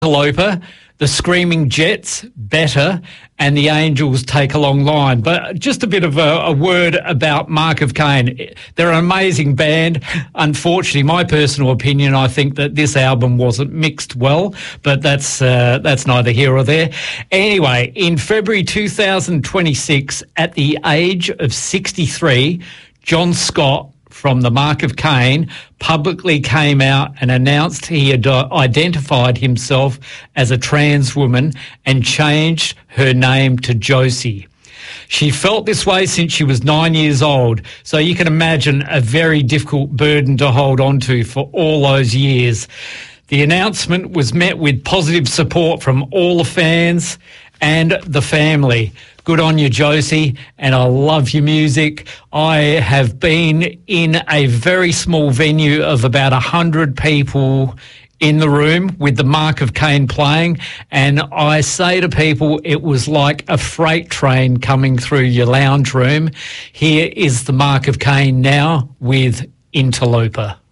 Interloper, the Screaming Jets, Better, and the Angels Take a Long Line. But just a bit of a word about Mark of Cain. They're an amazing band. Unfortunately, my personal opinion, I think that this album wasn't mixed well, but that's neither here or there. Anyway, in February 2026, at the age of 63, John Scott from the Mark of Cain publicly came out and announced he had identified himself as a trans woman and changed her name to Josie. She felt this way since she was 9 years old, so you can imagine a very difficult burden to hold on to for all those years. The announcement was met with positive support from all the fans and the family. Good on you, Josie, and I love your music. I have been in a very small venue of about 100 people in the room with the Mark of Cain playing, and I say to people it was like a freight train coming through your lounge room. Here is the Mark of Cain now with Interloper.